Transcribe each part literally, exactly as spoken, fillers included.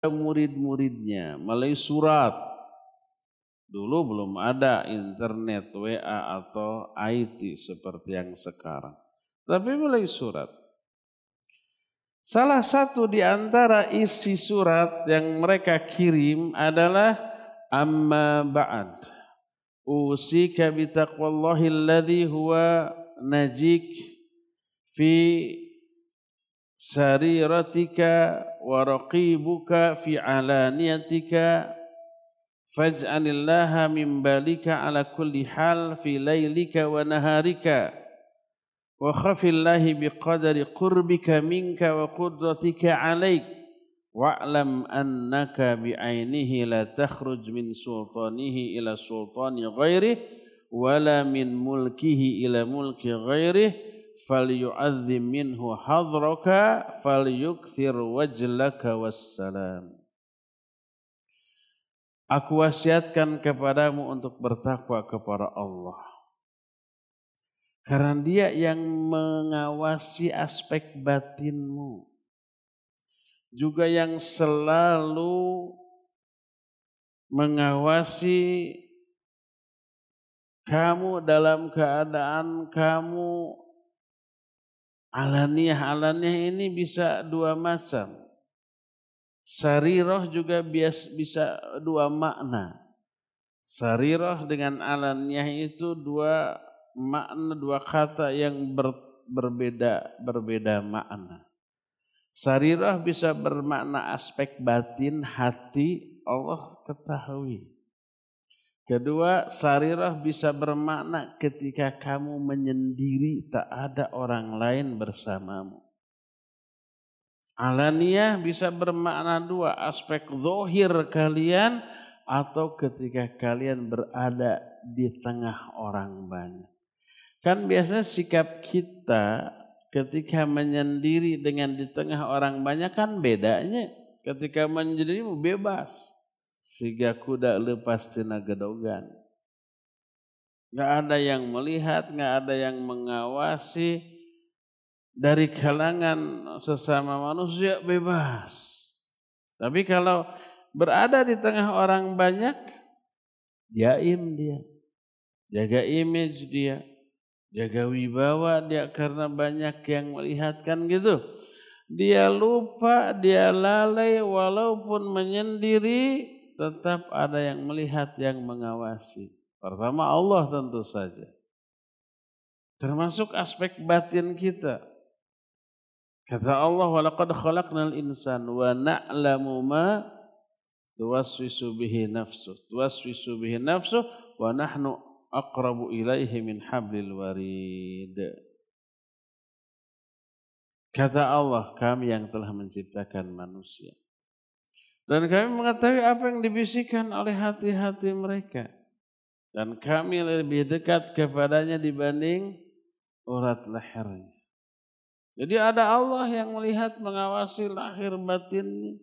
murid-muridnya melalui surat. Dulu belum ada internet, W A atau I T seperti yang sekarang. Tapi melalui surat. Salah satu di antara isi surat yang mereka kirim adalah amma ba'd. Usika bitaqwallahi alladhi huwa najik fi sariratika wa raqibuka fi alaniyatika faj'alillaha min balika ala kulli hal fi laylika wa naharika wa khafillahi biqadari qurbika minka wa qudratika alaik wa'lam annaka bi'ainihi la takhruj min sultanihi ila sultani ghairih wala min mulkihi ila mulki ghairih falyu'adzim minhu hadraka falyukthir wajlaka wassalam. Aku wasiatkan kepadamu untuk bertakwa kepada Allah. Karena Dia yang mengawasi aspek batinmu. Juga yang selalu mengawasi kamu dalam keadaan kamu alaniyah-alaniyah ini bisa dua macam. Sarirah juga bias, bisa dua makna. Sarirah dengan alaniyah itu dua makna, dua kata yang ber, berbeda berbeda makna. Sarirah bisa bermakna aspek batin, hati, Allah ketahui. Kedua, sarirah bisa bermakna ketika kamu menyendiri, tak ada orang lain bersamamu. Alaniyah bisa bermakna dua, aspek zahir kalian atau ketika kalian berada di tengah orang banyak. Kan biasa sikap kita ketika menyendiri dengan di tengah orang banyak kan bedanya. Ketika menyendiri bebas, sehingga kuda lepas tina gedogan. Gak ada yang melihat, gak ada yang mengawasi. Dari kalangan sesama manusia bebas. Tapi kalau berada di tengah orang banyak, jaim dia, jaga image dia, jaga wibawa dia karena banyak yang melihatkan gitu. Dia lupa, dia lalai, walaupun menyendiri tetap ada yang melihat, yang mengawasi. Pertama Allah tentu saja. Termasuk aspek batin kita. Kata Allah, walaqad khalaqnal insan wa na'lamu ma tuwaswisu bihi nafsuh. Tuwaswisu bihi nafsuh wa nahnu aqrabu ilaihi min hablil warid. Kata Allah, kami yang telah menciptakan manusia. Dan kami mengetahui apa yang dibisikkan oleh hati-hati mereka. Dan kami lebih dekat kepadanya dibanding urat lehernya. Jadi ada Allah yang melihat, mengawasi lahir batinnya.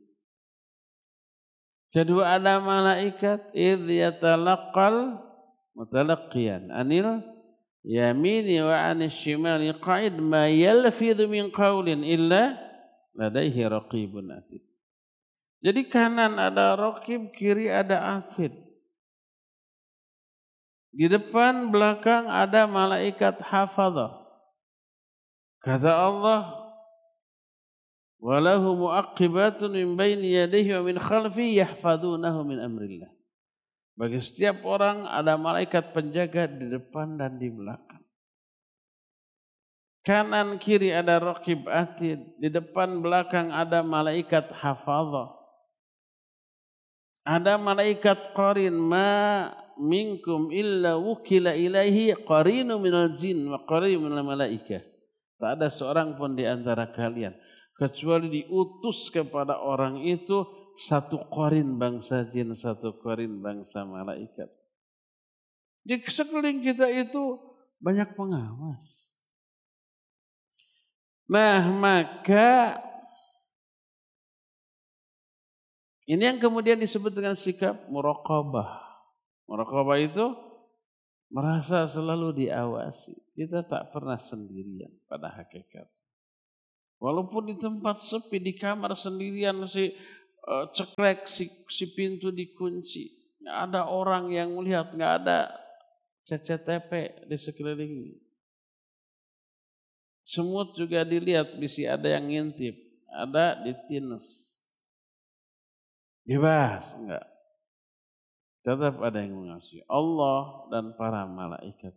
Kedua ada malaikat idh yatalaqqal mutalaqqiyan anil yamini wa anis shimali qa'id ma yalfidhu min qawlin illa ladaihi raqibun atid. Jadi kanan ada raqib, kiri ada atid. Di depan belakang ada malaikat hafadzah. Kata Allah, walahu mu'aqibatun min baini yadayhi wa min khalfihi yahfazunahu min amrillah. Bagi setiap orang ada malaikat penjaga di depan dan di belakang. Kanan kiri ada raqib atid, di depan belakang ada malaikat hafadzah. Ada malaikat qarin, ma minkum illa wukila ilaihi qarinu minal jin wa qarinu minal malaikah. Tak ada seorang pun di antara kalian kecuali diutus kepada orang itu satu qarin bangsa jin, satu qarin bangsa malaikat. Di sekeliling kita itu banyak pengawas. Nah, maka ini yang kemudian disebut dengan sikap muraqabah. Muraqabah itu merasa selalu diawasi. Kita tak pernah sendirian pada hakikat. Walaupun di tempat sepi, di kamar sendirian, si uh, ceklek si, si pintu dikunci. Nggak ada orang yang melihat, nggak ada C C T V di sekelilingnya. Semut juga dilihat, bisa ada yang ngintip, ada ditines. Bebas, enggak. Tetap ada yang mengasihi Allah dan para malaikat.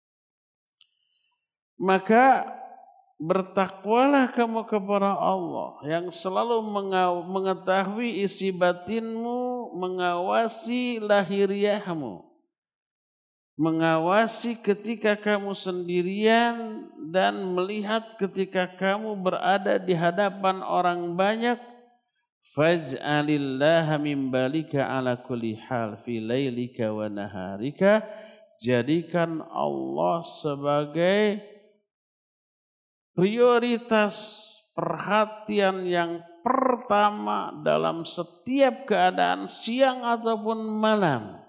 Maka bertakwalah kamu kepada Allah yang selalu mengetahui isi batinmu, mengawasi lahiriahmu, mengawasi ketika kamu sendirian dan melihat ketika kamu berada di hadapan orang banyak. Faj'alillaha min balika ala kulli hal fi lailika wa naharika. Jadikan Allah sebagai prioritas perhatian yang pertama dalam setiap keadaan siang ataupun malam.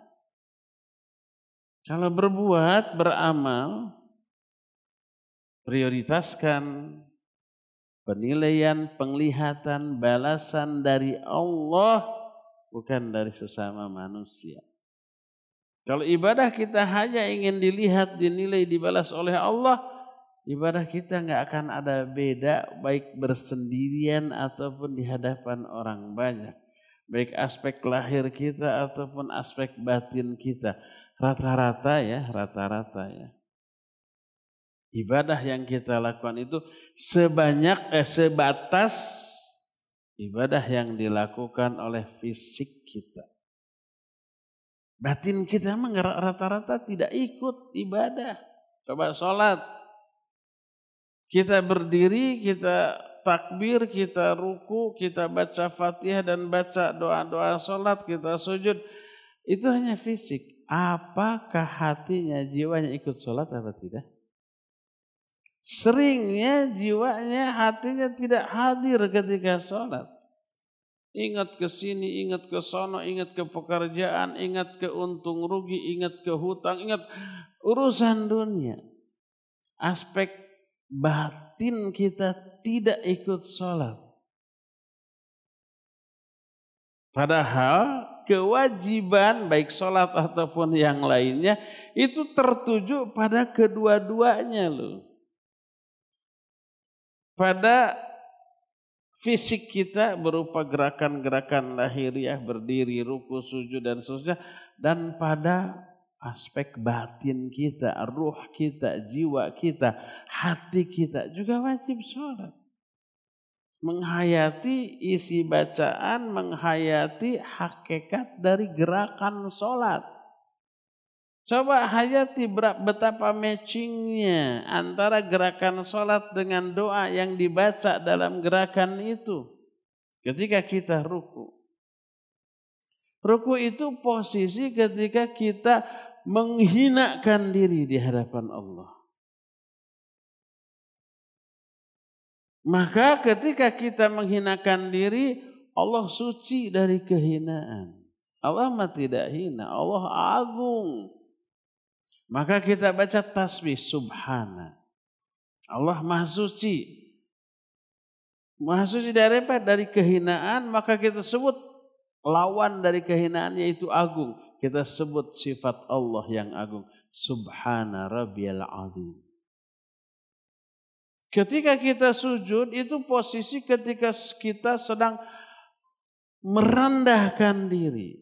Kalau berbuat, beramal, prioritaskan penilaian, penglihatan, balasan dari Allah, bukan dari sesama manusia. Kalau ibadah kita hanya ingin dilihat, dinilai, dibalas oleh Allah, ibadah kita nggak akan ada beda, baik bersendirian ataupun di hadapan orang banyak. Baik aspek lahir kita ataupun aspek batin kita. Rata-rata ya, rata-rata ya. Ibadah yang kita lakukan itu sebanyak eh, sebatas ibadah yang dilakukan oleh fisik kita. Batin kita memang rata-rata tidak ikut ibadah. Coba sholat. Kita berdiri, kita takbir, kita ruku, kita baca Fatihah dan baca doa-doa sholat, kita sujud. Itu hanya fisik. Apakah hatinya, jiwanya ikut sholat atau tidak? Seringnya jiwanya, hatinya tidak hadir ketika sholat. Ingat ke sini, ingat ke sono, ingat ke pekerjaan, ingat ke untung rugi, ingat ke hutang, ingat urusan dunia. Aspek batin kita tidak ikut sholat. Padahal kewajiban baik sholat ataupun yang lainnya itu tertuju pada kedua-duanya loh. Pada fisik kita berupa gerakan-gerakan lahiriah, berdiri, ruku, sujud dan seterusnya. Dan pada aspek batin kita, ruh kita, jiwa kita, hati kita juga wajib sholat. Menghayati isi bacaan, menghayati hakikat dari gerakan sholat. Coba hayati betapa matchingnya antara gerakan sholat dengan doa yang dibaca dalam gerakan itu. Ketika kita ruku. Ruku itu posisi ketika kita menghinakan diri di hadapan Allah. Maka ketika kita menghinakan diri, Allah suci dari kehinaan. Allah mah tidak hina, Allah agung. Maka kita baca tasbih subhana. Allah maha suci. Maha suci dari apa? Dari kehinaan, maka kita sebut lawan dari kehinaan yaitu agung. Kita sebut sifat Allah yang agung. Subhana rabbiyal azim. Ketika kita sujud, itu posisi ketika kita sedang merendahkan diri.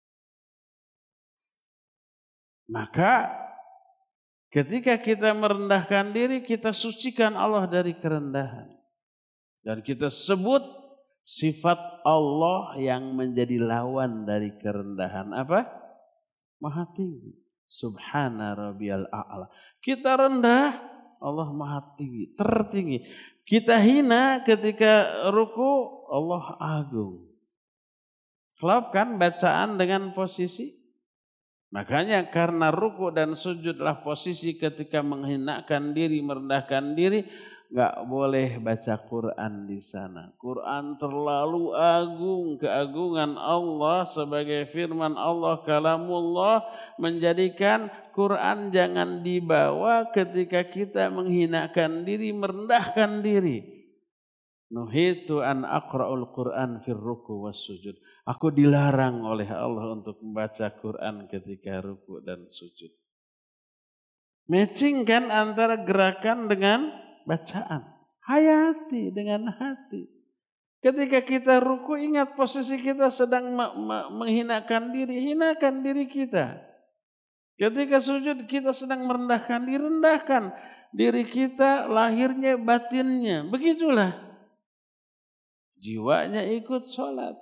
Maka ketika kita merendahkan diri, kita sucikan Allah dari kerendahan. Dan kita sebut sifat Allah yang menjadi lawan dari kerendahan. Apa? Maha tinggi. Subhana rabbiyal a'la. Kita rendah, Allah maha tinggi, tertinggi. Kita hina ketika ruku, Allah agung. Klop kan bacaan dengan posisi? Makanya karena ruku dan sujudlah posisi ketika menghinakan diri, merendahkan diri, nggak boleh baca Quran di sana. Quran terlalu agung, keagungan Allah sebagai firman Allah, kalamullah, menjadikan Quran jangan dibawa ketika kita menghinakan diri, merendahkan diri. Nuhitu an aqra'ul Qur'an fir ruku was sujud. Aku dilarang oleh Allah untuk membaca Quran ketika ruku dan sujud. Matching kan antara gerakan dengan bacaan. Hayati dengan hati. Ketika kita ruku, ingat posisi kita sedang menghinakan diri. Hinakan diri kita. Ketika sujud, kita sedang merendahkan diri. Rendahkan diri kita, lahirnya, batinnya. Begitulah. Jiwanya ikut sholat.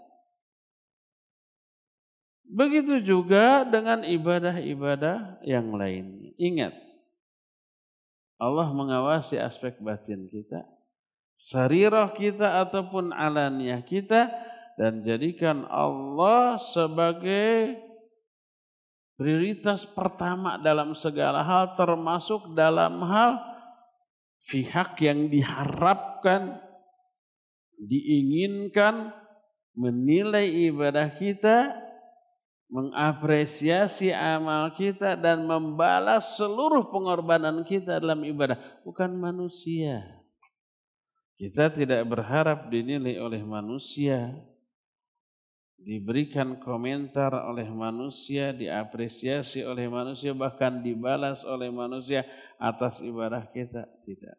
Begitu juga dengan ibadah-ibadah yang lainnya. Ingat, Allah mengawasi aspek batin kita, sarirah kita ataupun alaniyah kita, dan jadikan Allah sebagai prioritas pertama dalam segala hal, termasuk dalam hal pihak yang diharapkan, diinginkan, menilai ibadah kita, mengapresiasi amal kita, dan membalas seluruh pengorbanan kita dalam ibadah. Bukan manusia. Kita tidak berharap dinilai oleh manusia, diberikan komentar oleh manusia, diapresiasi oleh manusia, bahkan dibalas oleh manusia atas ibadah kita. Tidak.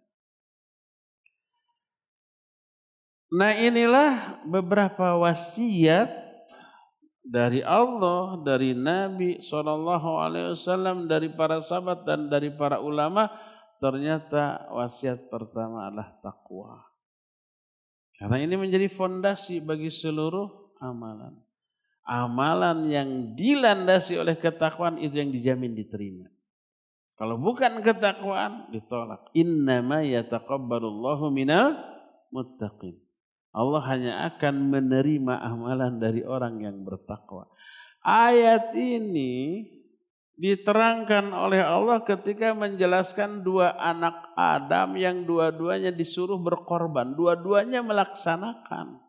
Nah, inilah beberapa wasiat dari Allah, dari Nabi shallallahu alaihi wasallam, dari para sahabat dan dari para ulama. Ternyata wasiat pertama adalah takwa. Karena ini menjadi fondasi bagi seluruh amalan. Amalan yang dilandasi oleh ketakwaan itu yang dijamin diterima. Kalau bukan ketakwaan, ditolak. Innama yataqabbalullahu minal muttaqin. Allah hanya akan menerima amalan dari orang yang bertakwa. Ayat ini diterangkan oleh Allah ketika menjelaskan dua anak Adam yang dua-duanya disuruh berkorban. Dua-duanya melaksanakan.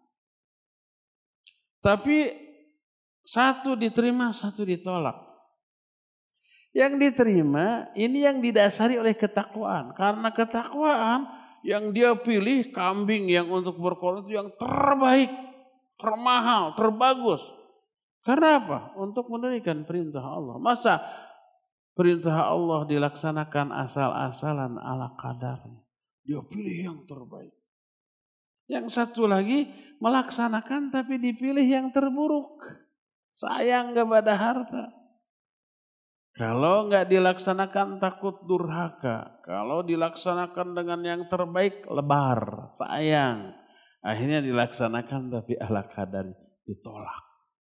Tapi satu diterima, satu ditolak. Yang diterima ini yang didasari oleh ketakwaan. Karena ketakwaan yang dia pilih kambing yang untuk berkorban itu yang terbaik, termahal, terbagus. Karena apa? Untuk menunaikan perintah Allah. Masa perintah Allah dilaksanakan asal-asalan ala kadarnya? Dia pilih yang terbaik. Yang satu lagi melaksanakan tapi dipilih yang terburuk. Sayang kepada harta. Kalau enggak dilaksanakan takut durhaka. Kalau dilaksanakan dengan yang terbaik lebar, sayang. Akhirnya dilaksanakan tapi ala kadar ditolak.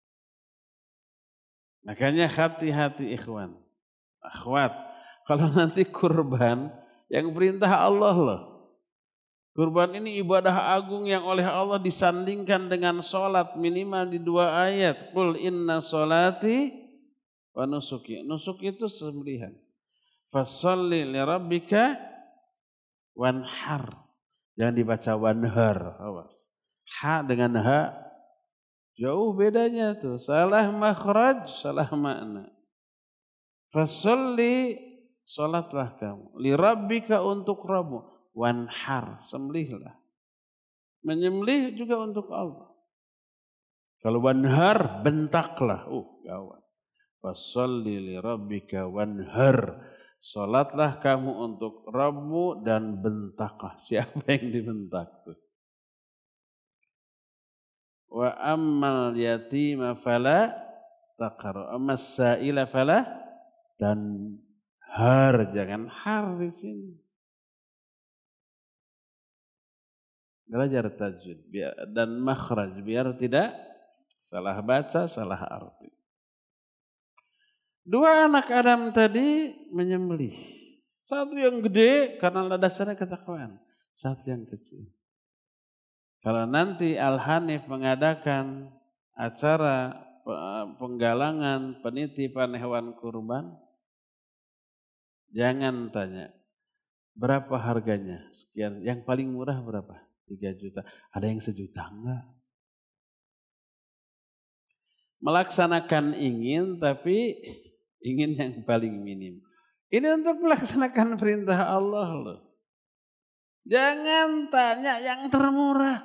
Makanya hati-hati ikhwan, akhwat. Kalau nanti kurban yang perintah Allah loh. Kurban ini ibadah agung yang oleh Allah disandingkan dengan sholat minimal di dua ayat. Qul inna sholati wa nusuki. Nusuk itu sembelihan. Fasholli li rabbika wanhar. Jangan dibaca wanhar. Awas. Ha dengan ha. Jauh bedanya tuh. Salah makhraj, salah makna. Fasholli, salatlah kamu. Li rabbika untuk Rabbu. Wanhar, sembelihlah. Menyembelih juga untuk Allah. Kalau wanhar, bentaklah. Uh, gawat. Fasholli li rabbika wanhar. Salatlah kamu untuk Rabbmu dan bentaklah. Siapa yang dibentak tuh? Wa ammal yatima fala taqhar. Ammas sa'ila fala dan har, jangan har di sini. Belajar tajwid dan makhraj biar tidak salah baca, salah arti. Dua anak Adam tadi menyembelih. Satu yang gede karena dasarnya ketakwaan. Satu yang kecil. Kalau nanti Al-Hanif mengadakan acara penggalangan penitipan hewan kurban, jangan tanya berapa harganya. Sekian, yang paling murah berapa? tiga juta. Ada yang sejuta enggak? Melaksanakan ingin tapi ingin yang paling minim. Ini untuk melaksanakan perintah Allah loh. Jangan tanya yang termurah.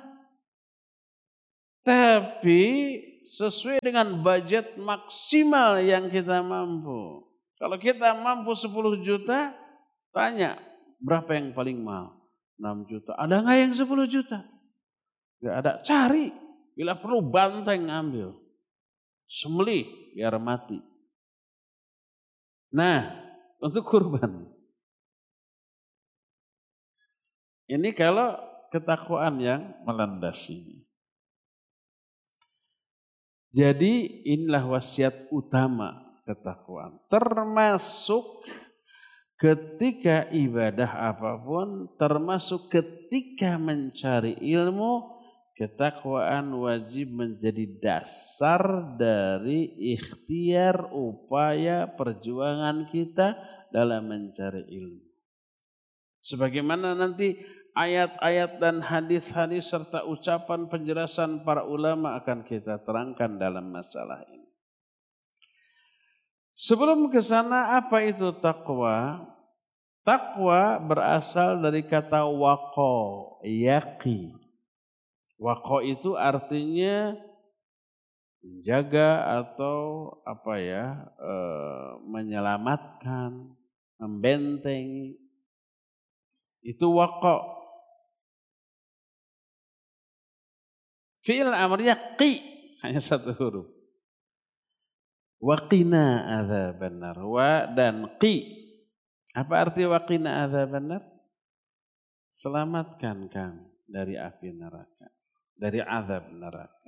Tapi sesuai dengan budget maksimal yang kita mampu. Kalau kita mampu sepuluh juta, tanya berapa yang paling mahal? enam juta. Ada nggak yang sepuluh juta? Nggak ada. Cari. Bila perlu banteng ambil. Sembelih biar mati. Nah, untuk kurban. Ini kalau ketakwaan yang melandasi. Jadi inilah wasiat utama ketakwaan. Termasuk ketika ibadah apapun, termasuk ketika mencari ilmu, ketakwaan wajib menjadi dasar dari ikhtiar, upaya, perjuangan kita dalam mencari ilmu. Sebagaimana nanti ayat-ayat dan hadis-hadis serta ucapan penjelasan para ulama akan kita terangkan dalam masalah ini. Sebelum ke sana, apa itu takwa? Takwa berasal dari kata waqo, yaqi. Waqo itu artinya menjaga atau apa ya, e, menyelamatkan, membentengi. Itu waqo. Fi'il amrnya qi, hanya satu huruf. Waqina adzabannar. Wa dan qi. Apa arti waqina adzabannar? Selamatkan kami dari api neraka, dari azab neraka.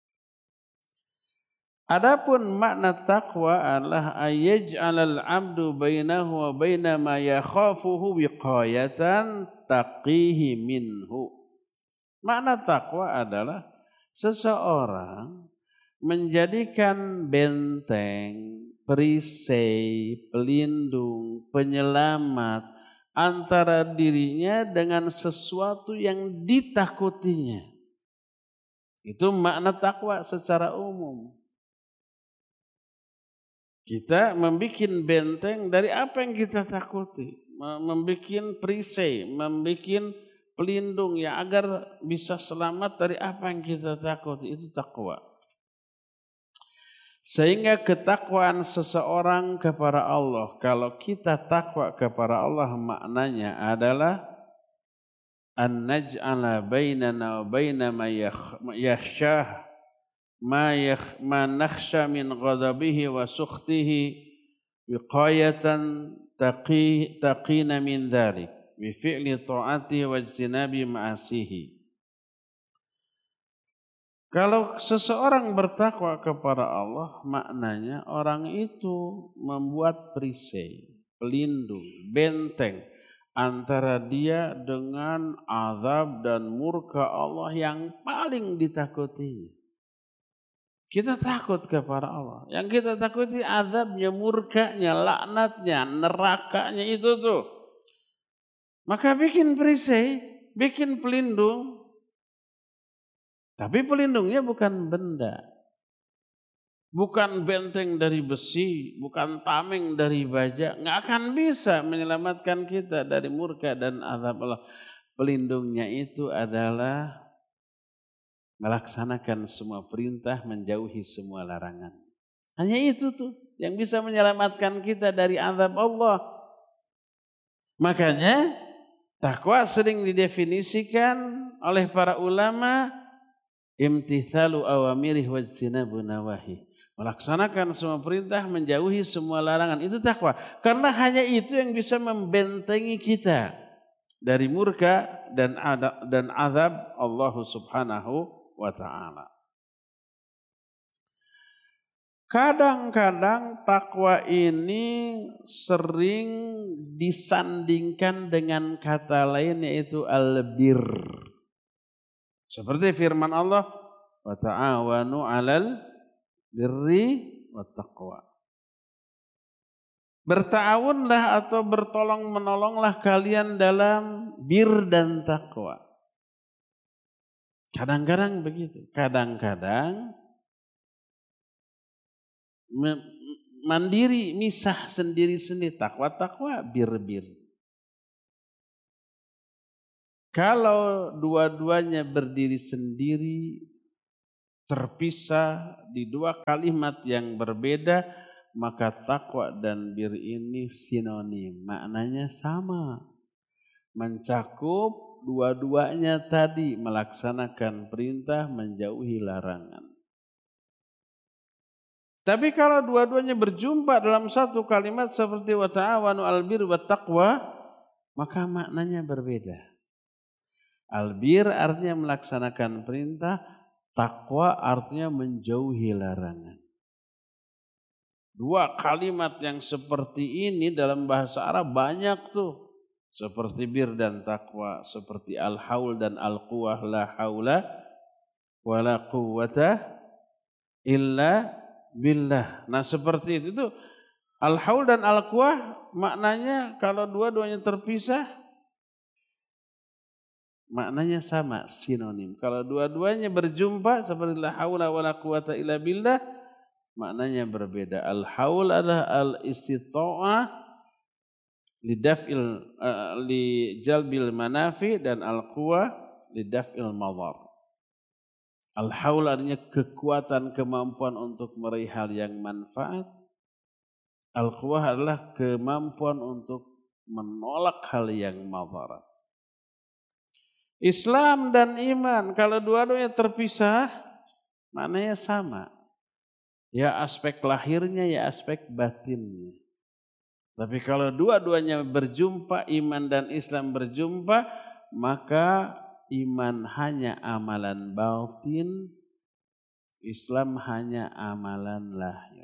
Adapun makna taqwa adalah ayyaj'alal 'abdu bainahu wa baina ma yakhafuhu wiqayatan taqihi minhu. Makna taqwa adalah seseorang menjadikan benteng, perisai, pelindung, penyelamat antara dirinya dengan sesuatu yang ditakutinya. Itu makna takwa secara umum. Kita membuat benteng dari apa yang kita takuti. Membuat perisai, membuat pelindung yang agar bisa selamat dari apa yang kita takuti. Itu takwa. Sehingga ketakwaan seseorang kepada Allah, kalau kita takwa kepada Allah maknanya adalah an naj'ala bainana wa baina ma yakhshah ma yakh ma nakhsha min ghadabihi wa sukhtihi wiqayatan taqi taqina min dzalik bi fi'li ta'ati wa ijtinabi ma'asihi. Kalau seseorang bertakwa kepada Allah, maknanya orang itu membuat perisai, pelindung, benteng antara dia dengan azab dan murka Allah yang paling ditakutinya. Kita takut kepada Allah. Yang kita takuti azabnya, murkanya, laknatnya, nerakanya itu tuh. Maka bikin perisai, bikin pelindung. Tapi pelindungnya bukan benda. Bukan benteng dari besi, bukan tameng dari baja. Nggak akan bisa menyelamatkan kita dari murka dan azab Allah. Pelindungnya itu adalah melaksanakan semua perintah, menjauhi semua larangan. Hanya itu tuh yang bisa menyelamatkan kita dari azab Allah. Makanya takwa sering didefinisikan oleh para ulama imtithalu awamirih wajtinabu nawahi. Melaksanakan semua perintah, menjauhi semua larangan. Itu takwa. Karena hanya itu yang bisa membentengi kita dari murka dan adab, dan azab Allah Subhanahu wa ta'ala. Kadang-kadang takwa ini sering disandingkan dengan kata lain yaitu albir. Seperti firman Allah, wa ta'awanu 'alal birri wat taqwa. Bertawunlah atau bertolong menolonglah kalian dalam bir dan takwa. Kadang-kadang begitu, kadang-kadang mandiri, misah sendiri-sendiri, takwa-takwa, bir-bir. Kalau dua-duanya berdiri sendiri, terpisah di dua kalimat yang berbeda, maka takwa dan bir ini sinonim, maknanya sama. Mencakup dua-duanya tadi, melaksanakan perintah, menjauhi larangan. Tapi kalau dua-duanya berjumpa dalam satu kalimat seperti wa ta'awanu 'alal birri wat taqwa, maka maknanya berbeda. Albir artinya melaksanakan perintah, takwa artinya menjauhi larangan. Dua kalimat yang seperti ini dalam bahasa Arab banyak tuh. Seperti bir dan takwa, seperti al-haul dan al-quwah, la haula wa la quwwata illa billah. Nah seperti itu, itu al-haul dan al-quwah maknanya kalau dua-duanya terpisah, maknanya sama, sinonim. Kalau dua-duanya berjumpa seperti la haula wala quwata illa billah, maknanya berbeda. Al-haul adalah al-istita'ah lidaf'il uh, li jalbil manafi, dan al-quwah lidaf'il madhar. Al-haul artinya kekuatan, kemampuan untuk meraih hal yang manfaat. Al-quwah adalah kemampuan untuk menolak hal yang madarat. Islam dan iman kalau dua-duanya terpisah maknanya sama. Ya aspek lahirnya, ya aspek batinnya. Tapi kalau dua-duanya berjumpa, iman dan Islam berjumpa, maka iman hanya amalan batin, Islam hanya amalan lahir.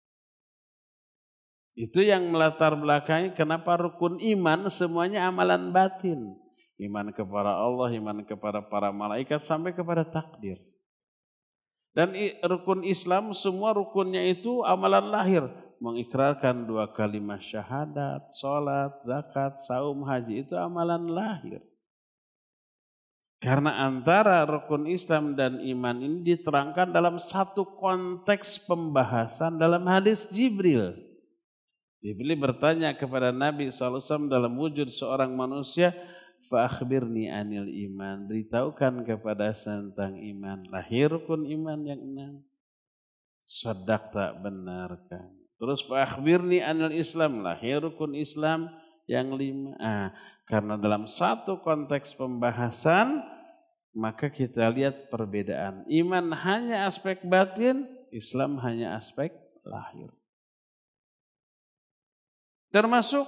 Itu yang melatar belakangi kenapa rukun iman semuanya amalan batin. Iman kepada Allah, iman kepada para malaikat, sampai kepada takdir. Dan rukun Islam semua rukunnya itu amalan lahir. Mengikrarkan dua kalimat syahadat, sholat, zakat, saum, haji, itu amalan lahir. Karena antara rukun Islam dan iman ini diterangkan dalam satu konteks pembahasan dalam hadis Jibril. Jibril bertanya kepada Nabi shallallahu alaihi wasallam dalam wujud seorang manusia, fa akhbirni anil iman, beritahukan kepada saya tentang iman. Lahir rukun iman yang enam. Sadaq tak benarkan. Terus fa akhbirni anil Islam, lahir rukun Islam yang lima. Ah, karena dalam satu konteks pembahasan maka kita lihat perbedaan. Iman hanya aspek batin, Islam hanya aspek lahir. Termasuk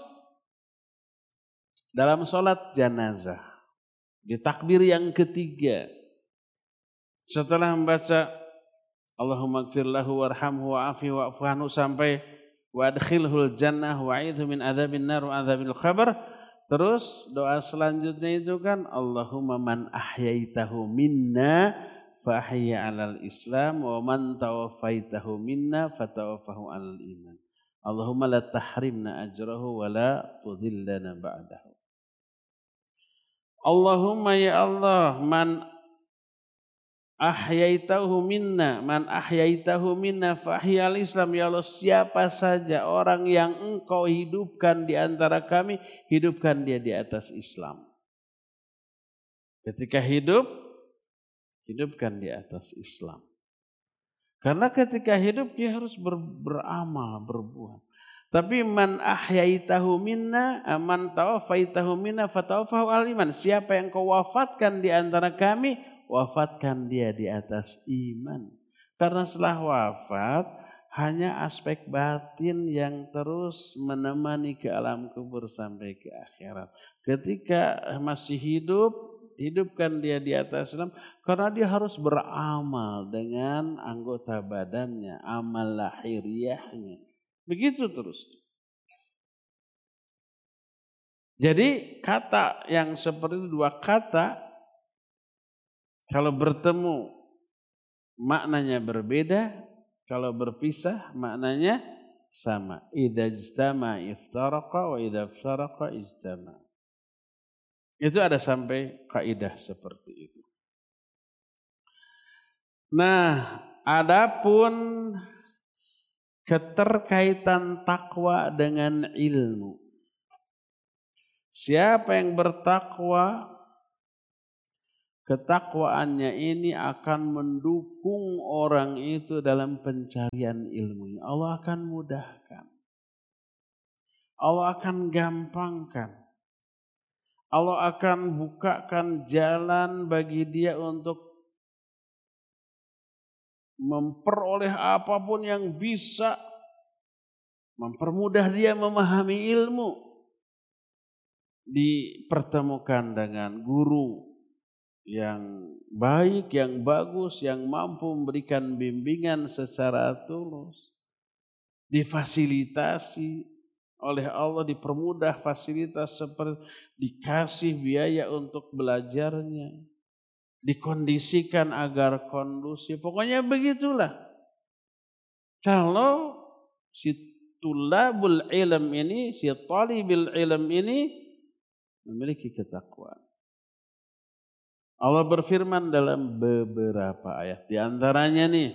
dalam sholat janazah, di takbir yang ketiga, setelah membaca Allahumma gfir lahu warhamhu wa'afi wa'fu anhu sampai wa adkhilhul jannah wa'idhu min adzabin nar wa adzabil qabr, terus doa selanjutnya itu kan Allahumma man ahyaitahu minna fa ahya 'alal islam wa man tawaffaitahu minna fatawaffahu 'alal iman. Allahumma la tahrimna ajrahu wa la tudhillana ba'dahu. Allahumma ya Allah, man ahyaitahu minna, man ahyaitahu minna fa ahyal Islam, ya Allah, siapa saja orang yang engkau hidupkan di antara kami, hidupkan dia di atas Islam. Ketika hidup, hidupkan di atas Islam. Karena ketika hidup dia harus ber, beramal, berbuat. Tapi man ahyaitahu minna, man tawaffaitahu minna fatawaffahu al iman. Siapa yang kau wafatkan di antara kami, wafatkan dia di atas iman. Karena setelah wafat hanya aspek batin yang terus menemani ke alam kubur sampai ke akhirat. Ketika masih hidup, hidupkan dia di atas Islam, karena dia harus beramal dengan anggota badannya, amal lahiriahnya. Begitu terus. Jadi kata yang seperti itu, dua kata kalau bertemu maknanya berbeda, kalau berpisah maknanya sama. Idza ijtama iftaraqa wa idza iftaraqa ijtama. Itu ada sampai kaidah seperti itu. Nah, adapun keterkaitan takwa dengan ilmu. Siapa yang bertakwa ketakwaannya ini akan mendukung orang itu dalam pencarian ilmunya. Allah akan mudahkan. Allah akan gampangkan. Allah akan bukakan jalan bagi dia untuk memperoleh apapun yang bisa mempermudah dia memahami ilmu. Dipertemukan dengan guru yang baik, yang bagus, yang mampu memberikan bimbingan secara tulus. Difasilitasi oleh Allah, dipermudah fasilitas seperti dikasih biaya untuk belajarnya. Dikondisikan agar kondusif. Pokoknya begitulah. Kalau si tulabul ilm ini, si talibil ilm ini memiliki ketakwaan. Allah berfirman dalam beberapa ayat. Di antaranya nih,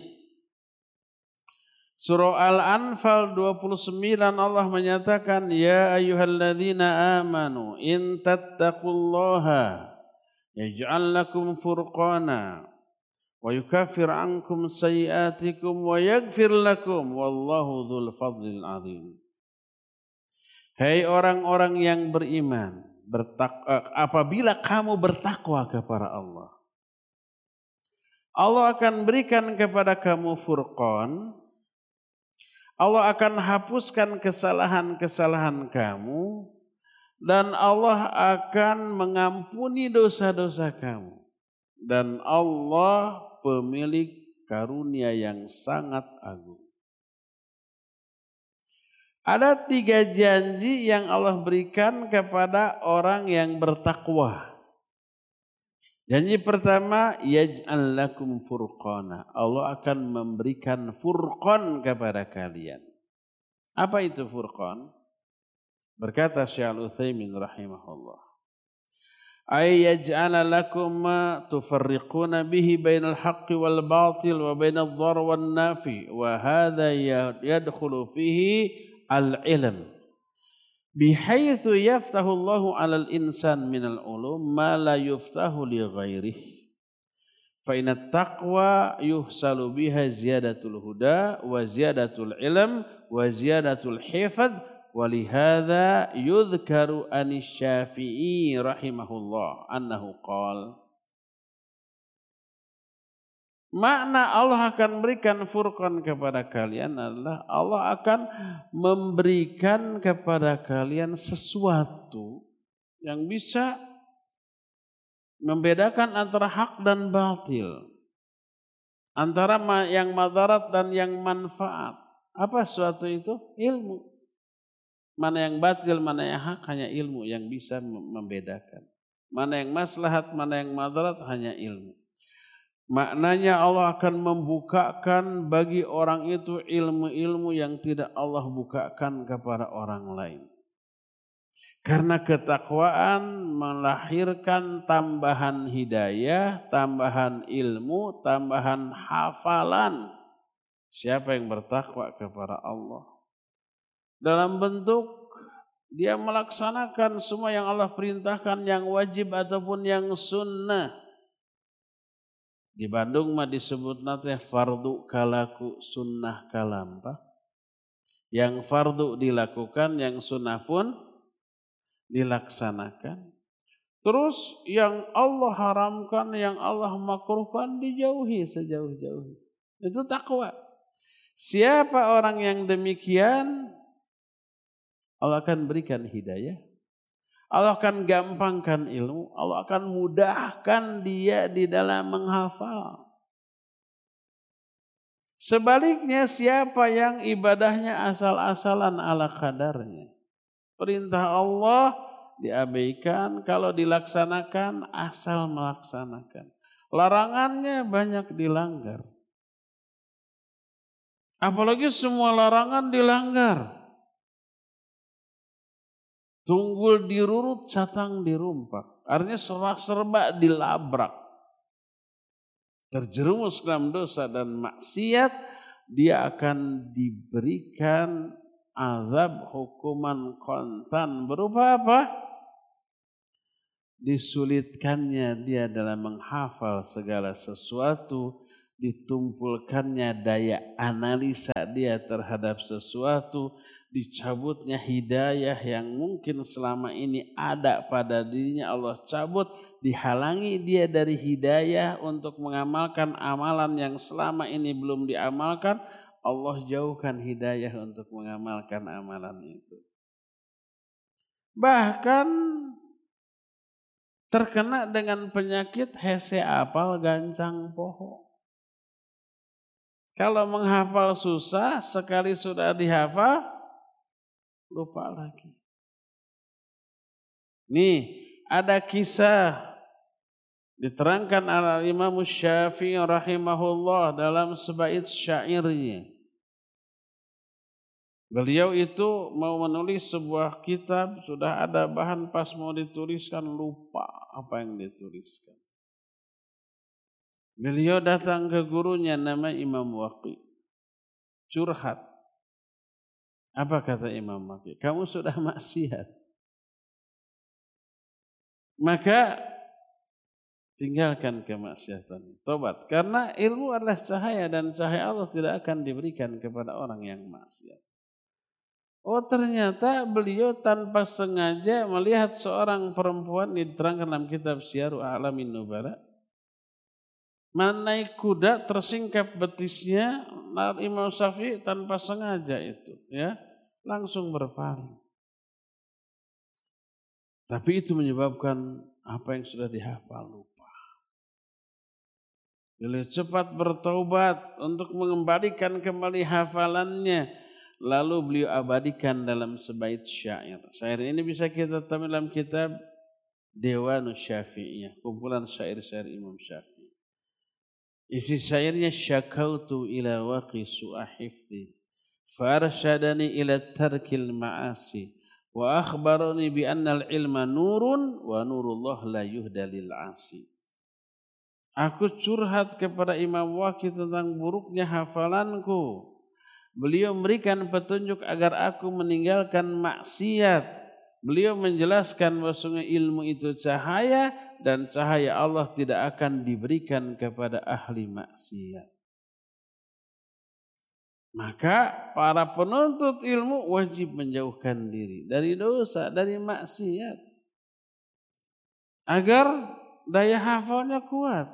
surah Al-Anfal dua puluh sembilan Allah menyatakan, ya ayyuhalladzina amanu in tattaqullaha yaj'al lakum furqana wa yukaffir ankum sayiatikum wa yaghfir lakum wallahu dzul fadlil azim. Hai orang-orang yang beriman, bertak- apabila kamu bertakwa kepada Allah, Allah akan berikan kepada kamu furqan. Allah akan hapuskan kesalahan-kesalahan kamu dan Allah akan mengampuni dosa-dosa kamu. Dan Allah pemilik karunia yang sangat agung. Ada tiga janji yang Allah berikan kepada orang yang bertakwa. Janji pertama, yaj'al lakum furqana. Allah akan memberikan furqan kepada kalian. Apa itu furqan? Berkata Syekh Al-Utsaimin rahimahullah, ay yaj'ala lakum ma tufarriquna bihi bainal haqqi wal batil wa bainadh dhar wan nafi wa hadha yadkhulu fihi al-ilm bihaitsu yaftahu Allahu 'alal insan minal ulum ma la yuftahu li ghairihi fa inat taqwa yuhsalu biha ziyadatul huda wa ziyadatul ilm wa ziyadatul hifdz wa lihadza yudhkaru anisy-Syafi'i rahimahullah annahu qala. Makna Allah akan berikan furqan kepada kalian adalah Allah akan memberikan kepada kalian sesuatu yang bisa membedakan antara hak dan batil, antara yang madarat dan yang manfaat. Apa sesuatu itu? Ilmu. Mana yang batil, mana yang hak, hanya ilmu yang bisa membedakan. Mana yang maslahat, mana yang madarat, hanya ilmu. Maknanya Allah akan membukakan bagi orang itu ilmu-ilmu yang tidak Allah bukakan kepada orang lain. Karena ketakwaan melahirkan tambahan hidayah, tambahan ilmu, tambahan hafalan. Siapa yang bertakwa kepada Allah? Dalam bentuk dia melaksanakan semua yang Allah perintahkan, yang wajib ataupun yang sunnah. Di Bandung mah disebut nate fardu kalaku sunnah kalampa. Yang fardu dilakukan, yang sunnah pun dilaksanakan. Terus yang Allah haramkan, yang Allah makruhkan dijauhi sejauh-jauhnya. Itu takwa. Siapa orang yang demikian, Allah akan berikan hidayah. Allah akan gampangkan ilmu, Allah akan mudahkan dia di dalam menghafal. Sebaliknya siapa yang ibadahnya asal-asalan ala kadarnya, perintah Allah diabaikan, kalau dilaksanakan asal melaksanakan. Larangannya banyak dilanggar. Apalagi semua larangan dilanggar. Tunggul dirurut, catang dirumpak. Artinya serba-serba dilabrak. Terjerumus dalam dosa dan maksiat, dia akan diberikan azab hukuman kontan. Berupa apa? disulitkannya dia dalam menghafal segala sesuatu, ditumpulkannya daya analisa dia terhadap sesuatu, dicabutnya hidayah yang mungkin selama ini ada pada dirinya Allah cabut, dihalangi dia dari hidayah untuk mengamalkan amalan yang selama ini belum diamalkan, Allah jauhkan hidayah untuk mengamalkan amalan itu. Bahkan terkena dengan penyakit hese apal gancang poho. Kalau menghafal susah, sekali sudah dihafal, lupa lagi. Nih, ada kisah diterangkan oleh Imam Syafi'i rahimahullah dalam sebait syairnya. Beliau itu mau menulis sebuah kitab, sudah ada bahan pas mau dituliskan, lupa apa yang dituliskan. Beliau datang ke gurunya nama Imam Waqi. Curhat. Apa kata Imam Waqi? Kamu sudah maksiat. Maka tinggalkan kemaksiatan. Tobat. Karena ilmu adalah cahaya dan cahaya Allah tidak akan diberikan kepada orang yang maksiat. Oh ternyata beliau tanpa sengaja melihat seorang perempuan diterangkan dalam kitab Syiaru A'lamin Nubala. Menaik kuda tersingkap betisnya, Imam Syafi'i tanpa sengaja itu ya langsung berpaling. Tapi itu menyebabkan apa yang sudah dihafal lupa. Beliau cepat bertaubat untuk mengembalikan kembali hafalannya. Lalu beliau abadikan dalam sebait syair. Syair ini bisa kita temukan dalam kitab Dewanus Syafi'iyah, kumpulan syair-syair Imam Syafi'i. Isi syairnya syakautu ila waqi su'a hifdi farsyadani ila tarkil ma'asi wa akhbarani bi anna al-ilma nurun wa nurullah la yuhda lil 'asi. Aku curhat kepada Imam Waqi tentang buruknya hafalanku. Beliau memberikan petunjuk agar aku meninggalkan maksiat. Beliau menjelaskan bahwa ilmu itu cahaya dan cahaya Allah tidak akan diberikan kepada ahli maksiat. Maka para penuntut ilmu wajib menjauhkan diri dari dosa, dari maksiat. Agar daya hafalnya kuat.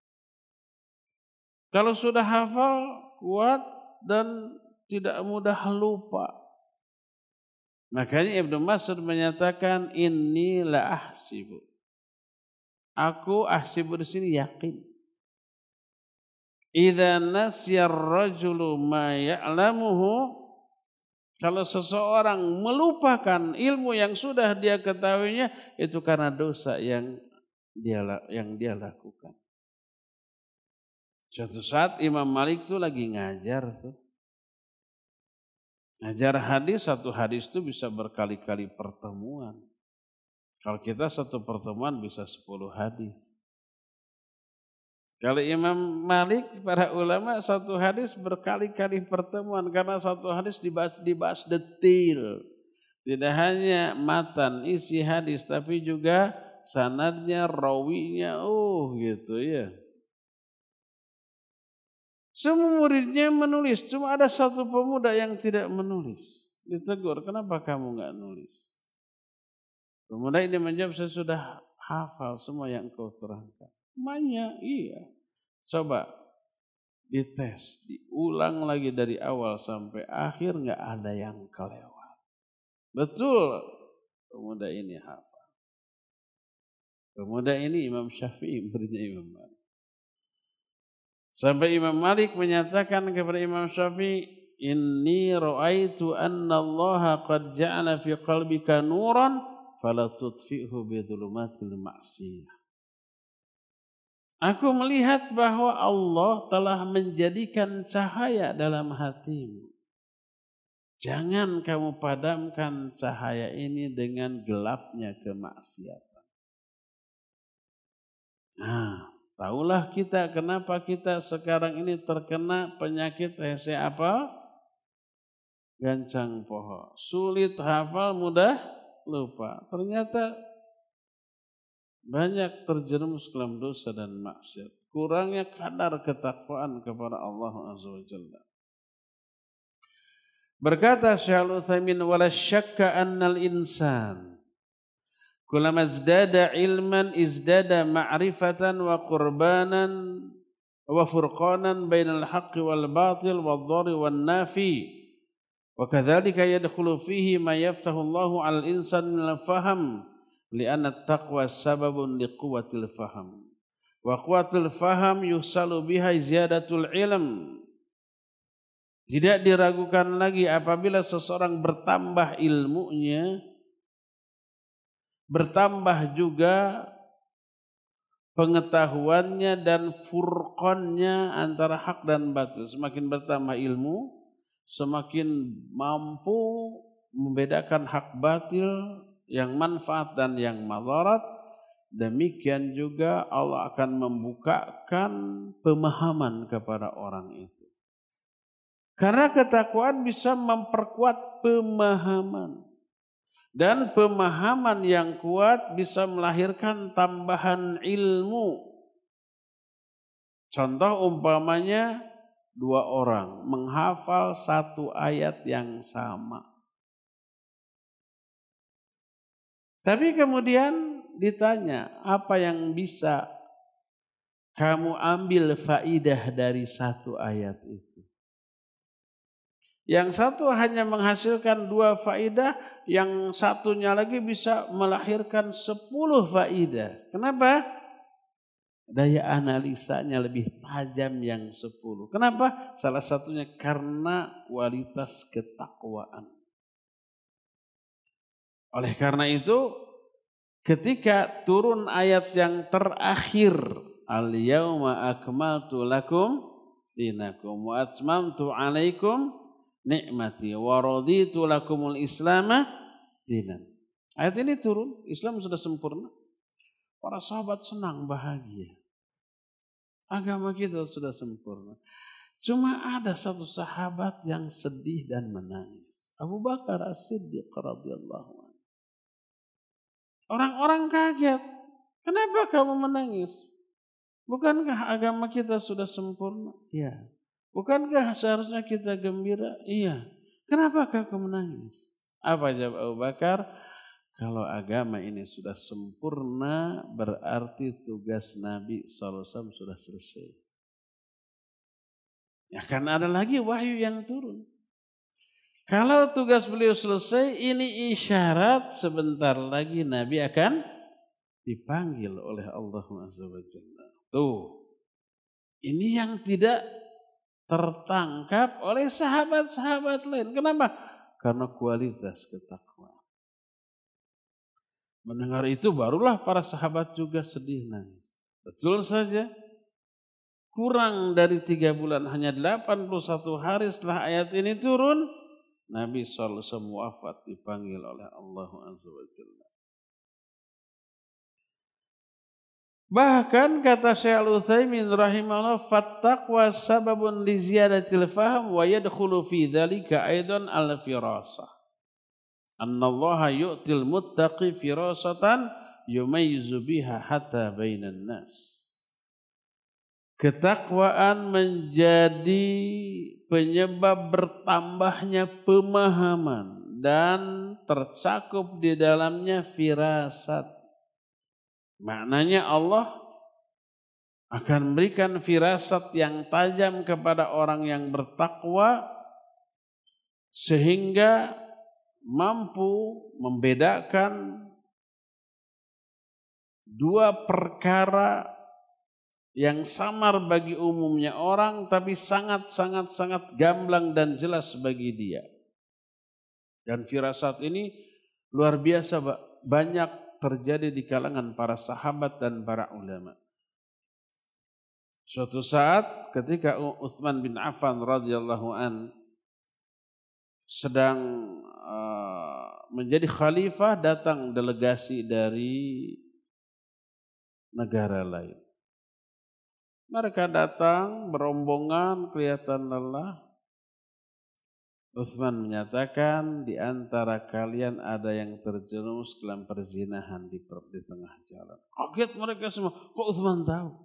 Kalau sudah hafal kuat dan tidak mudah lupa. Makanya Ibnu Mas'ud menyatakan inni la ahsibu. Aku ahsibu di sini yakin. Idza nasya ar-rajulu ma ya'lamuhu, kalau seseorang melupakan ilmu yang sudah dia ketahuinya itu karena dosa yang dia yang dia lakukan. Suatu saat Imam Malik itu lagi ngajar tuh. Ngajar hadis, satu hadis itu bisa berkali-kali pertemuan. Kalau kita satu pertemuan bisa sepuluh hadis. Kalau Imam Malik, para ulama satu hadis berkali-kali pertemuan. Karena satu hadis dibahas, dibahas detail. Tidak hanya matan, isi hadis, tapi juga sanadnya, rawinya, oh gitu ya. Semua muridnya menulis, cuma ada satu pemuda yang tidak menulis. Ditegur, kenapa kamu enggak nulis? Pemuda ini menjawab, saya sudah hafal semua yang kau terangkan. Banyak, iya. Coba dites, diulang lagi dari awal sampai akhir, enggak ada yang kelewat. Betul, pemuda ini hafal. Pemuda ini Imam Syafi'i, muridnya Imam Malik. Sampai Imam Malik menyatakan kepada Imam Syafi'i, inni ra'aitu anna Allah qad ja'ala fi qalbika nuran fala tudfi'hu bi dhulumatil ma'siyah. Aku melihat bahwa Allah telah menjadikan cahaya dalam hatimu. Jangan kamu padamkan cahaya ini dengan gelapnya kemaksiatan. Nah, tahulah kita kenapa kita sekarang ini terkena penyakit hese apa? Gancang poho. Sulit hafal, mudah lupa. Ternyata banyak terjerumus dalam dosa dan maksiat. Kurangnya kadar ketakwaan kepada Allah Azza wa Jalla. Berkata Syekh Al-Utsaimin, wala syakka annal insan kullama izdada ilman izdada ma'rifatan wa qurbanan wa furqanan bainal haqqi wal batil wal dhari wan nafi wa kadzalika yadkhulu fihi ma yaftahu Allahu 'alal insani minal faham li'anna at-taqwa sababun liquwwatil faham wa quwwatul faham yusalu biha ziyadatul ilm. Tidak diragukan lagi apabila seseorang bertambah ilmunya, bertambah juga pengetahuannya dan furqannya antara hak dan batil. Semakin bertambah ilmu, semakin mampu membedakan hak batil, yang manfaat dan yang madarat. Demikian juga Allah akan membukakan pemahaman kepada orang itu. Karena ketakwaan bisa memperkuat pemahaman. Dan pemahaman yang kuat bisa melahirkan tambahan ilmu. Contoh umpamanya dua orang menghafal satu ayat yang sama. Tapi kemudian ditanya, apa yang bisa kamu ambil faidah dari satu ayat itu? Yang satu hanya menghasilkan dua faidah, yang satunya lagi bisa melahirkan sepuluh faidah. Kenapa? Daya analisanya lebih tajam yang sepuluh. Kenapa? Salah satunya karena kualitas ketakwaan. Oleh karena itu, ketika turun ayat yang terakhir, al-yauma akmaltu lakum dinakum wa atmamtu alaikum nikmati wa raditu lakumul islama dinan. Ayat ini turun, Islam sudah sempurna. Para sahabat senang, bahagia. Agama kita sudah sempurna. Cuma ada satu sahabat yang sedih dan menangis. Abu Bakar As-Siddiq radhiyallahu anhu. Orang-orang kaget. Kenapa kamu menangis? Bukankah agama kita sudah sempurna? Ya. Bukankah seharusnya kita gembira? Iya. Kenapa kau menangis? Apa jawab Abu Bakar? Kalau agama ini sudah sempurna, berarti tugas Nabi shallallahu alaihi wasallam sudah selesai. Ya, karena ada lagi wahyu yang turun. Kalau tugas beliau selesai, ini isyarat sebentar lagi Nabi akan dipanggil oleh Allah Subhanahu wa taala. Tuh. Ini yang tidak tertangkap oleh sahabat-sahabat lain. Kenapa? Karena kualitas ketakwaan. Mendengar itu barulah para sahabat juga sedih nangis. Betul saja. Kurang dari tiga bulan, hanya delapan puluh satu hari setelah ayat ini turun, Nabi shallallahu alaihi wasallam wafat, dipanggil oleh Allah Azza wa Jalla. Bahkan kata Syekh Al-Utsaimin rahimahullah, fattaqwa sababun li ziyadatil faham wa yadkhulu fi dzalika aidan al-firasah. Annallaha yu'til muttaqi firasatan yumayyizu biha hatta bainan nas. Ketakwaan menjadi penyebab bertambahnya pemahaman dan tercakup di dalamnya firasat. Maknanya Allah akan memberikan firasat yang tajam kepada orang yang bertakwa sehingga mampu membedakan dua perkara yang samar bagi umumnya orang tapi sangat-sangat-sangat gamblang dan jelas bagi dia. Dan firasat ini luar biasa banyak terjadi di kalangan para sahabat dan para ulama. Suatu saat ketika Utsman bin Affan radhiyallahu an sedang uh, menjadi khalifah, datang delegasi dari negara lain. Mereka datang berombongan, kelihatan lelah. Utsman menyatakan di antara kalian ada yang terjerumus dalam perzinahan di, di tengah jalan. Kaget mereka semua, kok Utsman tahu?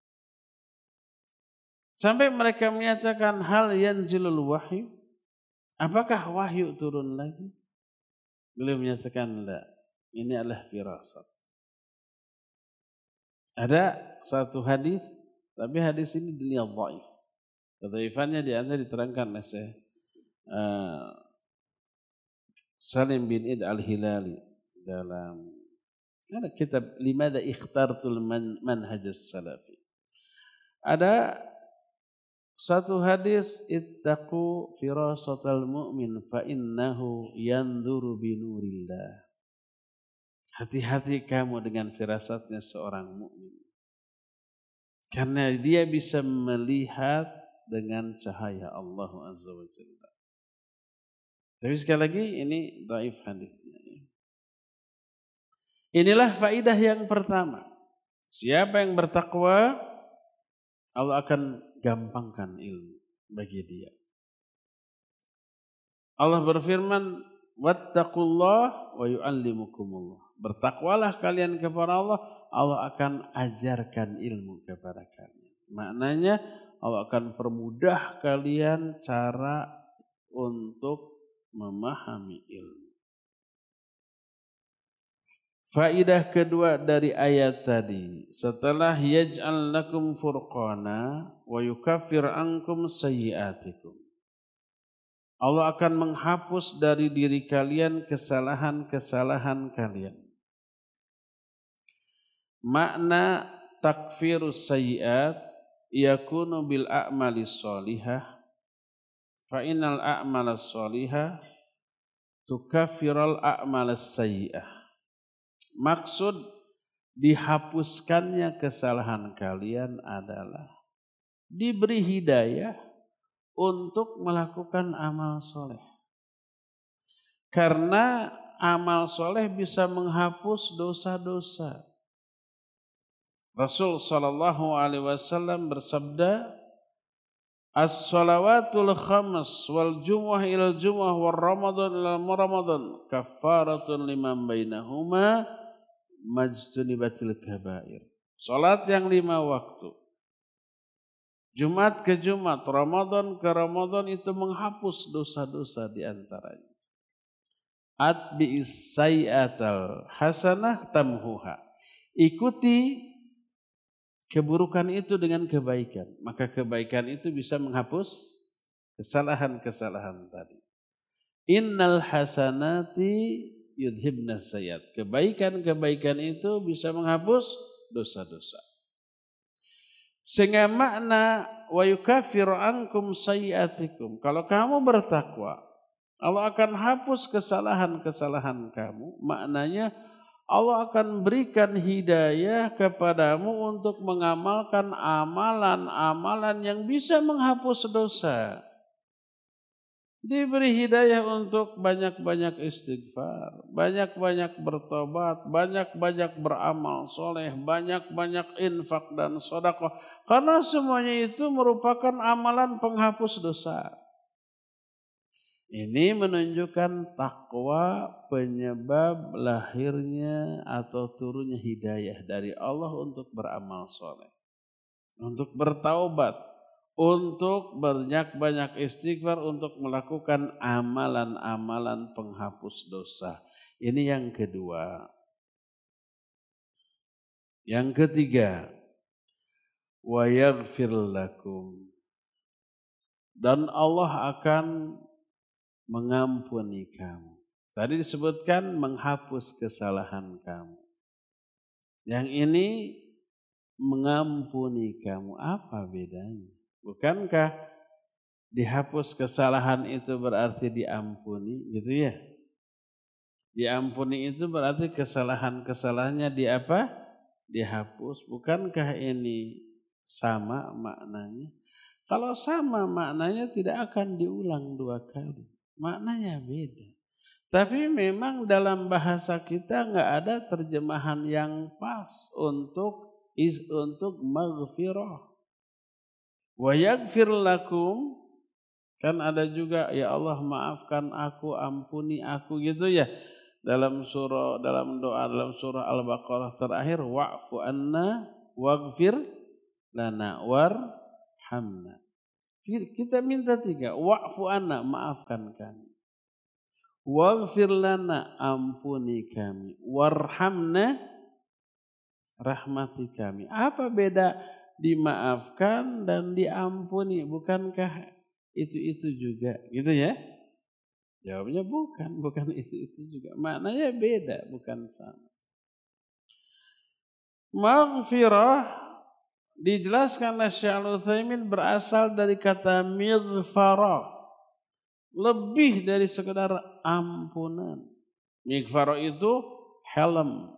Sampai mereka menyatakan hal yanzilul wahyu, apakah wahyu turun lagi? Beliau menyatakan enggak, ini adalah firasat. Ada satu hadis, tapi hadis ini dinilai dhaif. Kedhaifannya di antara diterangkan oleh Syekh uh, Salim bin Id al-Hilali dalam ada kitab Limada Ikhtartul Man, Manhajus Salafi. Ada satu hadis, ittaqu firasatal mu'min fa innahu yanzuru binurillah. Hati-hati kamu dengan firasatnya seorang mukmin. Karena dia bisa melihat dengan cahaya Allah Azza wa Jalla. Tapi sekali lagi ini dhaif hadisnya. Inilah faidah yang pertama. Siapa yang bertakwa, Allah akan gampangkan ilmu bagi dia. Allah berfirman, wattaqullah wa yu'allimukumullah. Bertakwalah kalian kepada Allah, Allah akan ajarkan ilmu kepada kalian. Maknanya Allah akan permudah kalian cara untuk memahami ilmu. Faidah kedua dari ayat tadi, setelah yaj'al lakum furqana wa yukaffir ankum sayyi'atikum. Allah akan menghapus dari diri kalian kesalahan-kesalahan kalian. Makna takfirus sayyi'at yakunu bil a'malis sholihah fa innal a'malas sholihah tukaffiral a'malas sayyi'ah. Maksud dihapuskannya kesalahan kalian adalah diberi hidayah untuk melakukan amal soleh. Karena amal soleh bisa menghapus dosa-dosa. Rasul sallallahu alaihi wasallam bersabda, as-salawatul khams wal jumu'ah ilal jumu'ah wal ramadan ilal ramadan kafaratun liman bainahuma majtunibatil kabair. Salat yang lima waktu, Jumat ke Jumat, Ramadan ke Ramadan itu menghapus dosa-dosa di antaranya. Atbi'is sayyatal hasanah tamhuha. Ikuti keburukan itu dengan kebaikan, maka kebaikan itu bisa menghapus kesalahan-kesalahan tadi. Innal hasanati yudhibnas sayyiat. Kebaikan-kebaikan itu bisa menghapus dosa-dosa. Sehingga makna wa yukaffiru ankum sayyiatikum. Kalau kamu bertakwa, Allah akan hapus kesalahan-kesalahan kamu. Maknanya Allah akan berikan hidayah kepadamu untuk mengamalkan amalan-amalan yang bisa menghapus dosa. Diberi hidayah untuk banyak-banyak istighfar, banyak-banyak bertobat, banyak-banyak beramal soleh, banyak-banyak infak dan sedekah. Karena semuanya itu merupakan amalan penghapus dosa. Ini menunjukkan takwa penyebab lahirnya atau turunnya hidayah dari Allah untuk beramal soleh, untuk bertaubat, untuk banyak-banyak istighfar, untuk melakukan amalan-amalan penghapus dosa. Ini yang kedua. Yang ketiga, wa yaghfir lakum. Dan Allah akan mengampuni kamu. Tadi disebutkan menghapus kesalahan kamu. Yang ini mengampuni kamu. Apa bedanya? Bukankah dihapus kesalahan itu berarti diampuni, gitu ya? Diampuni itu berarti kesalahan-kesalahannya di apa? Dihapus. Bukankah ini sama maknanya? Kalau sama maknanya tidak akan diulang dua kali. Maknanya beda. Tapi memang dalam bahasa kita nggak ada terjemahan yang pas untuk is untuk maghfirah. Wa yaghfir lakum, Kan ada juga ya Allah maafkan aku, ampuni aku gitu ya. Dalam surah dalam doa dalam surah Al-Baqarah terakhir wa'fu anna waghfir lana warhamna. Kita minta tiga, wa'fu anna maafkan kami. Waghfir lana ampuni kami, warhamna rahmati kami. Apa beda dimaafkan dan diampuni? Bukankah itu-itu juga gitu ya? Jawabnya bukan, bukan itu-itu juga. Maknanya beda, bukan sama. Maghfirah dijelaskan oleh Syekh Al-Utsaimin berasal dari kata mighfarah. Lebih dari sekedar ampunan. Mighfarah itu helm,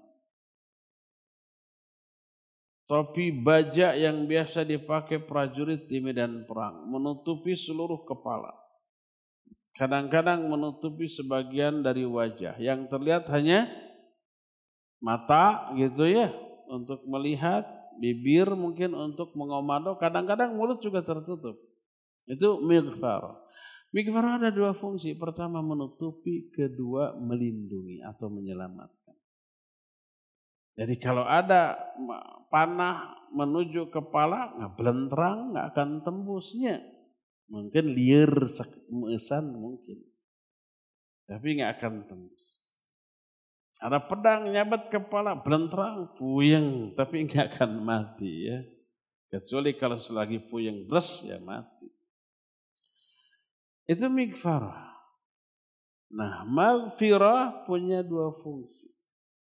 topi baja yang biasa dipakai prajurit di medan perang, menutupi seluruh kepala. Kadang-kadang menutupi sebagian dari wajah, yang terlihat hanya mata gitu ya, untuk melihat, bibir mungkin untuk mengomando, kadang-kadang mulut juga tertutup. Itu mighfarah. Mighfarah ada dua fungsi, pertama menutupi, kedua melindungi atau menyelamatkan. Jadi kalau ada panah menuju kepala, nggak belentrang, nggak akan tembusnya. Mungkin liar meesan mungkin, tapi nggak akan tembus. Ada pedang nyabat kepala, belentrang, puyeng, tapi nggak akan mati ya. Kecuali kalau selagi puyeng bres ya mati. Itu mighfarah. Nah, maghfirah punya dua fungsi.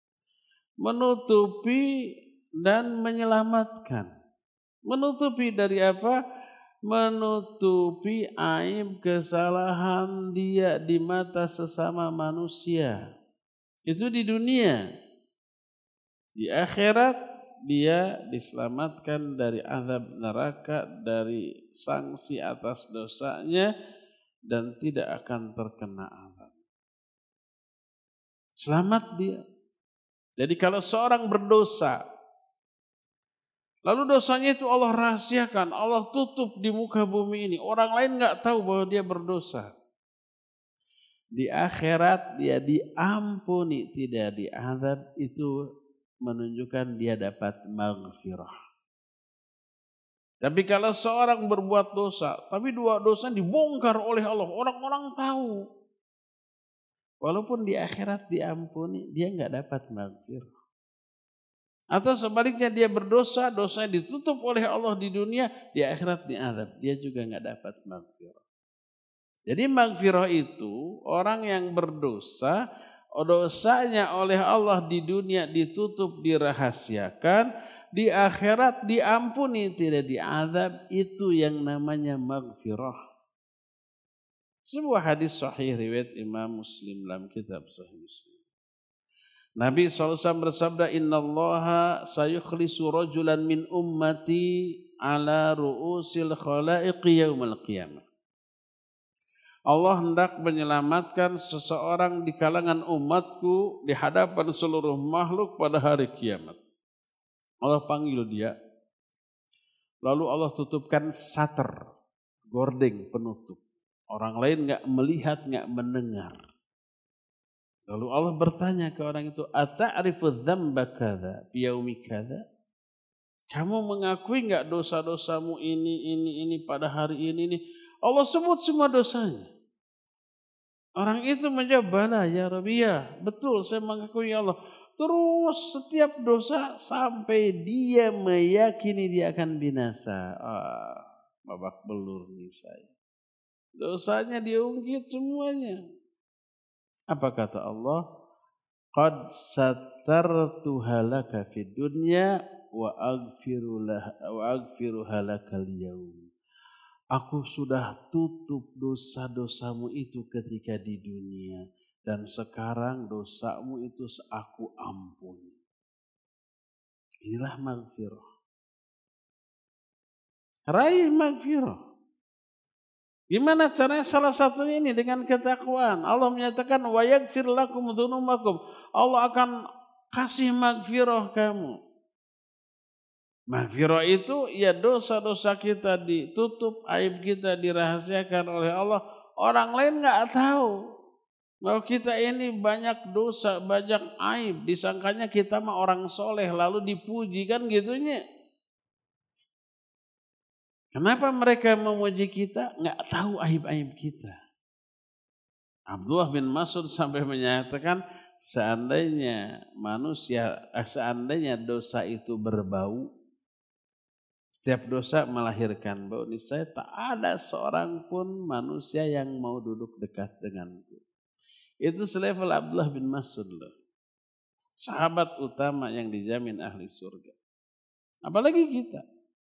Menutupi dan menyelamatkan. Menutupi dari apa? Menutupi aib kesalahan dia di mata sesama manusia. Itu di dunia. Di akhirat dia diselamatkan dari azab neraka, dari sanksi atas dosanya, dan tidak akan terkena azab. Selamat dia. Jadi kalau seorang berdosa, lalu dosanya itu Allah rahasiakan, Allah tutup di muka bumi ini. Orang lain nggak tahu bahwa dia berdosa. Di akhirat dia diampuni, tidak diazab, itu menunjukkan dia dapat maghfirah. Tapi kalau seorang berbuat dosa, tapi dua dosa dibongkar oleh Allah, orang-orang tahu. Walaupun di akhirat diampuni, dia nggak dapat maghfirah. Atau sebaliknya dia berdosa, dosanya ditutup oleh Allah di dunia, di akhirat diazab, dia juga nggak dapat maghfirah. Jadi maghfirah itu orang yang berdosa, dosanya oleh Allah di dunia ditutup, dirahasiakan, di akhirat diampuni, tidak diazab, itu yang namanya maghfirah. Sebuah hadis sahih riwayat Imam Muslim dalam kitab Sahih Muslim. Nabi shallallahu alaihi wasallam bersabda, Inna allaha sayukhlisu rajulan min ummati ala ru'usil khalaiqi yaumal qiyamah. Allah hendak menyelamatkan seseorang di kalangan umatku di hadapan seluruh makhluk pada hari kiamat. Allah panggil dia. Lalu Allah tutupkan sater, gordeng penutup. Orang lain enggak melihat, enggak mendengar. Lalu Allah bertanya ke orang itu, "Ata'rifu dzamba kadza fi yaumi kadza?" Kamu mengakui enggak dosa-dosamu ini ini ini pada hari ini ini? Allah sebut semua dosanya. Orang itu menjawab, "Bala ya Rabbi, ya, betul saya mengakui ya Allah." Terus setiap dosa sampai dia meyakini dia akan binasa. Ah, babak belur nih saya. Dosanya diungkit semuanya. Apa kata Allah? Qad sattartu halaka fid dunya wa aghfiru lah wa aghfiru halakal yaum. Aku sudah tutup dosa-dosamu itu ketika di dunia, dan sekarang dosamu itu aku ampuni. Inilah maghfirah. Raih maghfirah. Gimana caranya? Salah satunya ini dengan ketakwaan. Allah menyatakan wa yaghfir lakum dzunubakum. Allah akan kasih maghfirah kamu. Maghfirah itu ya dosa-dosa kita ditutup, aib kita dirahasiakan oleh Allah. Orang lain nggak tahu bahwa kita ini banyak dosa, banyak aib. Disangkanya kita mah orang soleh lalu dipuji kan gitunya. Kenapa mereka memuji kita? Nggak tahu aib-aib kita. Abdullah bin Mas'ud sampai menyatakan seandainya manusia, seandainya dosa itu berbau, setiap dosa melahirkan bau, niscaya tak ada seorang pun manusia yang mau duduk dekat denganku. Itu selevel Abdullah bin Mas'ud loh. Sahabat utama yang dijamin ahli surga. Apalagi kita.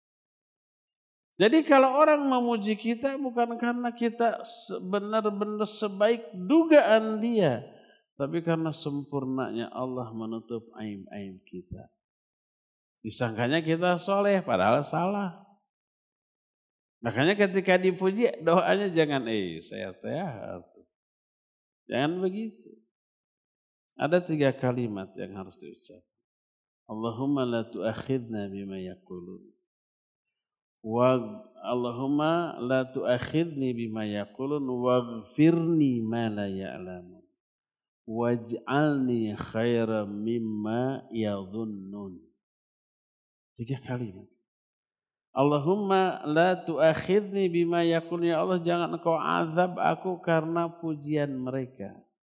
Jadi kalau orang memuji kita bukan karena kita benar-benar sebaik dugaan dia, tapi karena sempurnanya Allah menutup aib-aib kita. Disangkanya kita soleh padahal salah. Makanya ketika dipuji doanya jangan eh saya teh. Jangan begitu. Ada tiga kalimat yang harus diucap. Allahumma la tu'akhidna bima yaqulun. Wa Allahumma la tu'akhidni bima yaqulun waghfirni ma la ya'lamun. Waj'alni khairan mimma yadhunnun. Tiga kalimat. Allahumma la tu'akhidni bima yaqulun. Ya Allah, jangan engkau azab aku karena pujian mereka.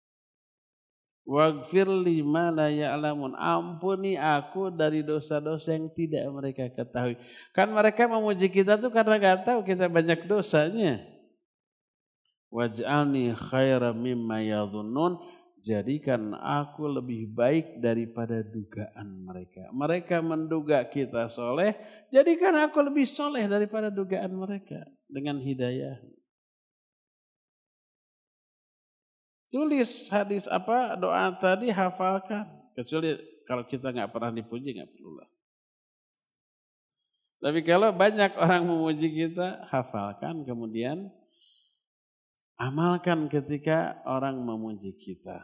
Waghfirli ma la ya'lamun. Ampuni aku dari dosa-dosa yang tidak mereka ketahui. Kan mereka memuji kita tuh karena enggak tahu kita banyak dosanya. Waj'alni khairan mimma yadhunnun. Jadikan aku lebih baik daripada dugaan mereka. Mereka menduga kita soleh, jadikan aku lebih soleh daripada dugaan mereka dengan hidayah. Tulis hadis apa doa tadi, hafalkan. Kecuali kalau kita nggak pernah dipuji nggak perlulah. Tapi kalau banyak orang memuji kita, hafalkan kemudian amalkan ketika orang memuji kita.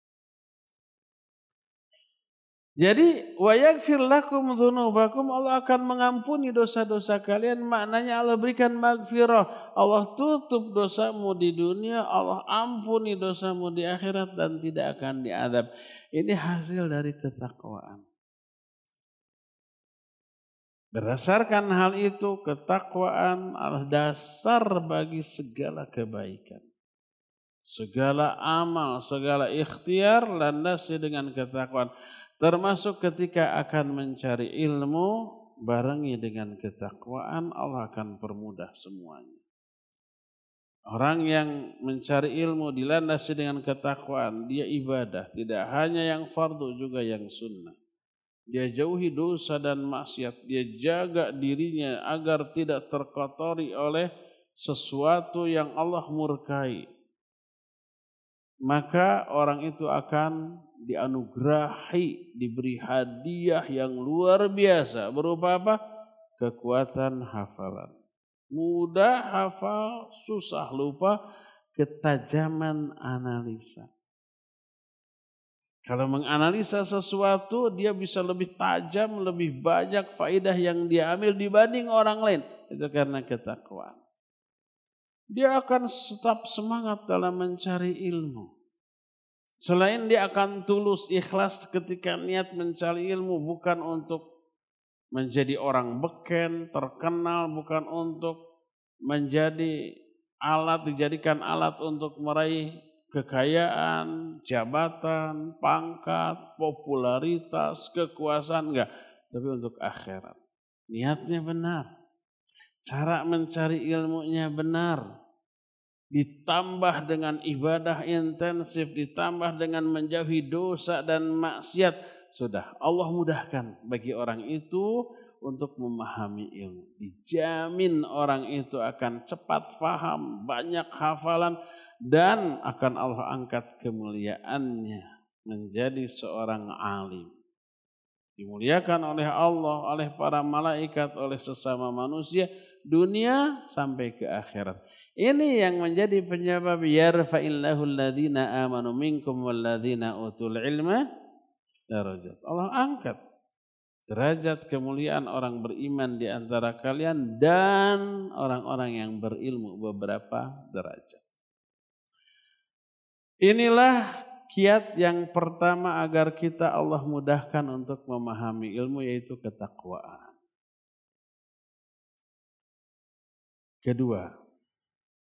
Jadi wa yaghfir lakum dzunubakum, Allah akan mengampuni dosa-dosa kalian. Maknanya Allah berikan maghfirah. Allah tutup dosamu di dunia, Allah ampuni dosamu di akhirat dan tidak akan diazab. Ini hasil dari ketakwaan. Berdasarkan hal itu, ketakwaan adalah dasar bagi segala kebaikan. Segala amal, segala ikhtiar landasi dengan ketakwaan. Termasuk ketika akan mencari ilmu, barengi dengan ketakwaan, Allah akan permudah semuanya. Orang yang mencari ilmu dilandasi dengan ketakwaan, dia ibadah. Tidak hanya yang fardu, juga yang sunnah. Dia jauhi dosa dan maksiat. Dia jaga dirinya agar tidak terkotori oleh sesuatu yang Allah murkai. Maka orang itu akan dianugerahi, diberi hadiah yang luar biasa. Berupa apa? Kekuatan hafalan. Mudah hafal, susah lupa, ketajaman analisa. Kalau menganalisa sesuatu, dia bisa lebih tajam, lebih banyak faedah yang dia ambil dibanding orang lain. Itu karena ketakwaan. Dia akan tetap semangat dalam mencari ilmu. Selain dia akan tulus ikhlas ketika niat mencari ilmu, bukan untuk menjadi orang beken, terkenal, bukan untuk menjadi alat, dijadikan alat untuk meraih kekayaan, jabatan, pangkat, popularitas, kekuasaan, enggak. Tapi untuk akhirat. Niatnya benar. Cara mencari ilmunya benar. Ditambah dengan ibadah intensif, ditambah dengan menjauhi dosa dan maksiat, sudah Allah mudahkan bagi orang itu untuk memahami ilmu. Dijamin orang itu akan cepat faham, banyak hafalan, dan akan Allah angkat kemuliaannya menjadi seorang alim. Dimuliakan oleh Allah, oleh para malaikat, oleh sesama manusia, dunia sampai ke akhirat. Ini yang menjadi penyebab yarfa'illahu alladhina amanu minkum walladhina utul ilma darajat. Allah angkat derajat kemuliaan orang beriman di antara kalian dan orang-orang yang berilmu beberapa derajat. Inilah kiat yang pertama agar kita Allah mudahkan untuk memahami ilmu, yaitu ketakwaan. Kedua,